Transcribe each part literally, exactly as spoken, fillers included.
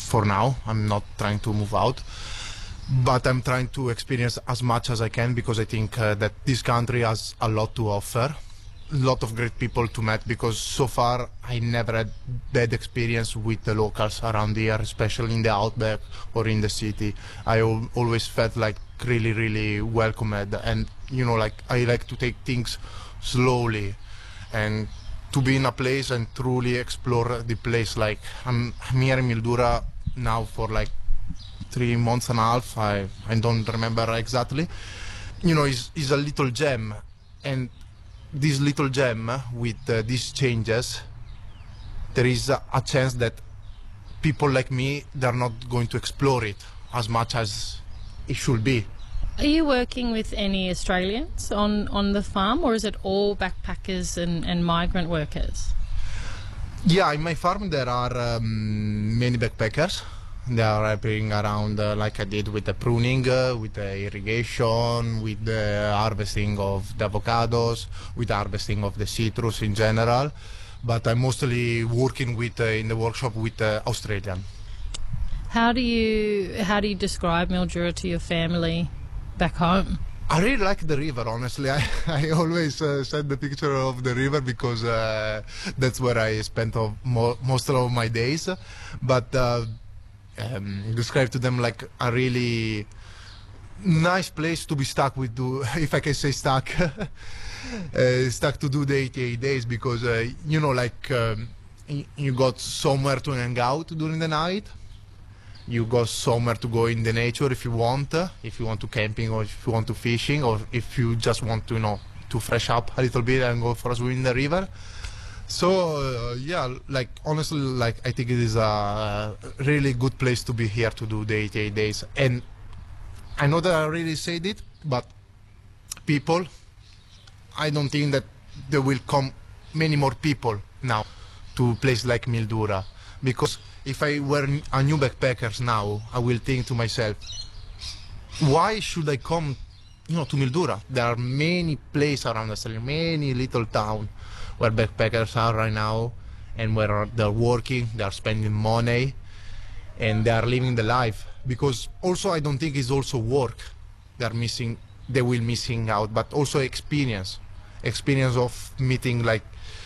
for now. I'm not trying to move out, but I'm trying to experience as much as I can because I think uh, that this country has a lot to offer. A lot of great people to meet because so far I never had bad experience with the locals around here, especially in the outback or in the city. I al- always felt like really, really welcomed, and you know, like I like to take things slowly and to be in a place and truly explore the place. Like I'm, I'm here in Mildura now for like three months and a half. I, I don't remember exactly. You know, it's, it's a little gem, and this little gem with uh, these changes, there is a, a chance that people like me, they're not going to explore it as much as it should be. Are you working with any Australians on, on the farm, or is it all backpackers and, and migrant workers? Yeah, in my farm there are um, many backpackers. They are helping around uh, like I did with the pruning, uh, with the irrigation, with the harvesting of the avocados, with the harvesting of the citrus in general. But I'm mostly working with uh, in the workshop with uh, Australian. How do you how do you describe Mildura to your family back home? I really like the river, honestly. I, I always uh, send the picture of the river because uh, that's where I spent of mo- most of my days. But uh, um, describe to them like a really nice place to be stuck with, do, if I can say stuck, uh, stuck to do the eighty-eight days because, uh, you know, like um, y- you got somewhere to hang out during the night. You got somewhere to go in the nature if you want, uh, if you want to camping or if you want to fishing or if you just want to, you know, to fresh up a little bit and go for a swim in the river. So, uh, yeah, like, honestly, like, I think it is a really good place to be here to do the eighty-eight days. And I know that I already said it, but people, I don't think that there will come many more people now to a place like Mildura. Because if I were a new backpacker now, I will think to myself, why should I come, you know, to Mildura? There are many places around Australia, many little towns where backpackers are right now and where they're working, they're spending money, and they are living the life. Because also I don't think it's also work they're missing, they will missing out, but also experience, experience of meeting like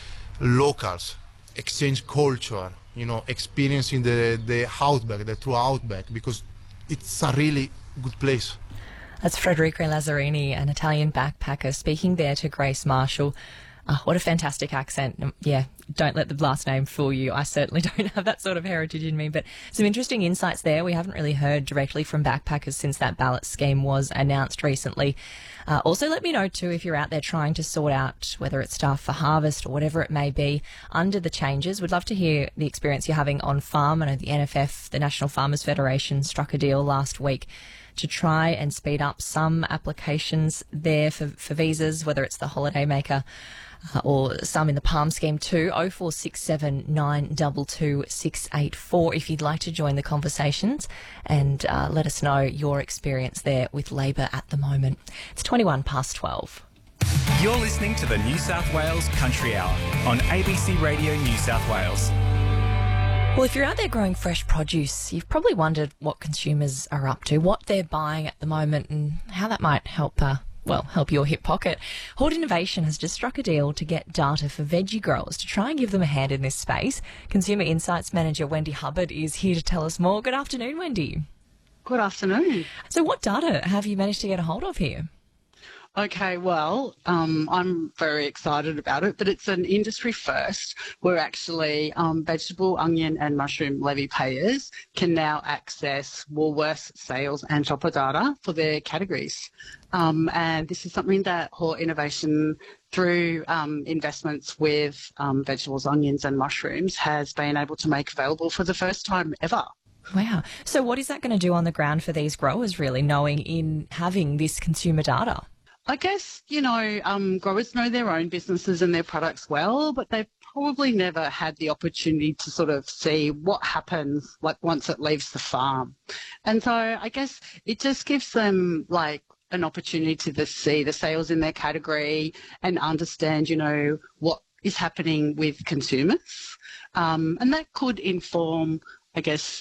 locals, exchange culture, you know, experiencing the, the outback, the true outback, because it's a really good place. That's Federico Lazzarini, an Italian backpacker, speaking there to Grace Marshall. Oh, what a fantastic accent. Yeah, don't let the last name fool you. I certainly don't have that sort of heritage in me, but some interesting insights there. We haven't really heard directly from backpackers since that ballot scheme was announced recently. Uh, also, let me know too if you're out there trying to sort out whether it's staff for harvest or whatever it may be under the changes. We'd love to hear the experience you're having on farm. I know the N F F, the National Farmers Federation, struck a deal last week to try and speed up some applications there for, for visas, whether it's the Holidaymaker Uh, or some in the Palm scheme too. oh four six seven nine two two six eight four if you'd like to join the conversations and uh, let us know your experience there with Labor at the moment. It's twenty-one past twelve. You're listening to the New South Wales Country Hour on A B C Radio New South Wales. Well, if you're out there growing fresh produce, you've probably wondered what consumers are up to, what they're buying at the moment and how that might help uh, well, help your hip pocket. Hort Innovation has just struck a deal to get data for veggie growers to try and give them a hand in this space. Consumer Insights Manager Wendy Hubbard is here to tell us more. Good afternoon, Wendy. Good afternoon. So what data have you managed to get a hold of here? Okay, well, um, I'm very excited about it, but it's an industry first where actually um, vegetable, onion and mushroom levy payers can now access Woolworths sales and shopper data for their categories. Um, and this is something that Hort Innovation, through um, investments with um, vegetables, onions and mushrooms, has been able to make available for the first time ever. Wow. So what is that going to do on the ground for these growers, really, knowing in having this consumer data? I guess, you know, um, growers know their own businesses and their products well, but they've probably never had the opportunity to sort of see what happens like once it leaves the farm. And so I guess it just gives them like an opportunity to see the sales in their category and understand, you know, what is happening with consumers. Um, and that could inform, I guess,